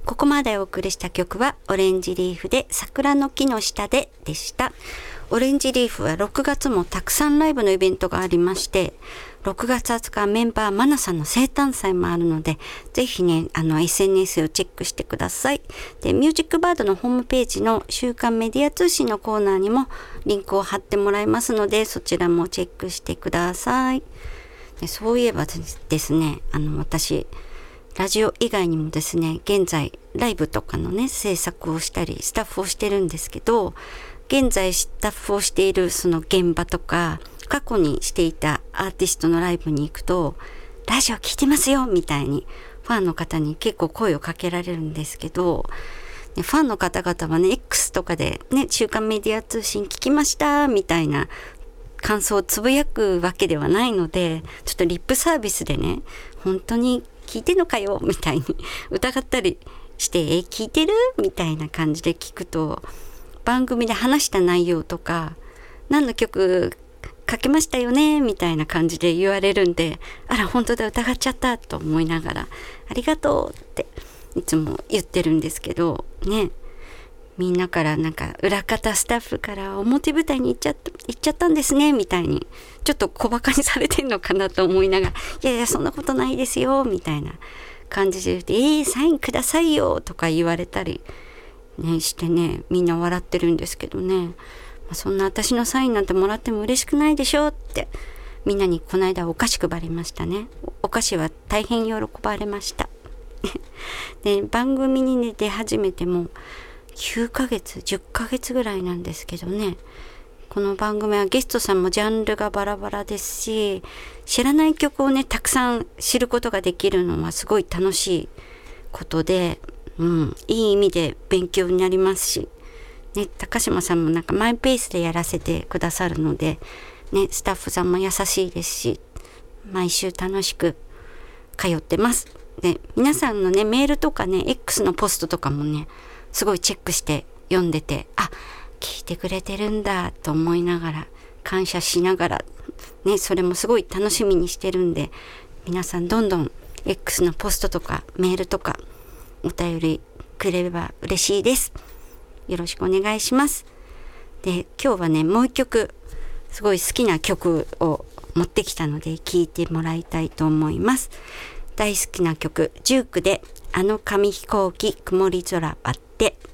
ここまでお送りした曲はオレンジリーフで桜の木の下ででした。オレンジリーフは6月もたくさんライブのイベントがありまして、6月20日メンバーマナさんの生誕祭もあるので、ぜひね、SNS をチェックしてください。で、ミュージックバードのホームページの週刊メディア通信のコーナーにもリンクを貼ってもらいますので、そちらもチェックしてください。で、そういえばですね、私、ラジオ以外にもですね、現在ライブとかのね、制作をしたり、スタッフをしてるんですけど、現在スタッフをしているその現場とか、過去にしていたアーティストのライブに行くと、ラジオ聞いてますよみたいに、ファンの方に結構声をかけられるんですけど、ファンの方々はね、X とかでね、週刊メディア通信聞きましたみたいな感想をつぶやくわけではないので、ちょっとリップサービスでね、本当に聞いてんのかよみたいに疑ったりして、聞いてるみたいな感じで聞くと、番組で話した内容とか、何の曲かけましたよねみたいな感じで言われるんで、あら本当だ、疑っちゃったと思いながら、ありがとうっていつも言ってるんですけどね、みんなからなんか裏方スタッフから表舞台に行っちゃったんですねみたいにちょっと小馬鹿にされてんのかなと思いながら、いやいやそんなことないですよみたいな感じで言って、サインくださいよとか言われたりねしてね、みんな笑ってるんですけどね、そんな私のサインなんてもらっても嬉しくないでしょってみんなにこの間お菓子配りましたね。お菓子は大変喜ばれましたで、番組に、ね、出始めても9ヶ月10ヶ月ぐらいなんですけどね、この番組はゲストさんもジャンルがバラバラですし、知らない曲をねたくさん知ることができるのはすごい楽しいことで、いい意味で勉強になりますし、ね、高島さんもなんかマイペースでやらせてくださるので、ね、スタッフさんも優しいですし、毎週楽しく通ってます。で、皆さんのねメールとかね X のポストとかもねすごいチェックして読んでて、あ、聞いてくれてるんだと思いながら、感謝しながらね、それもすごい楽しみにしてるんで、皆さんどんどん X のポストとかメールとかお便りくれれば嬉しいです。よろしくお願いします。で、今日はねもう一曲すごい好きな曲を持ってきたので聴いてもらいたいと思います。大好きな曲、ジュークであの紙飛行機曇り空ばって。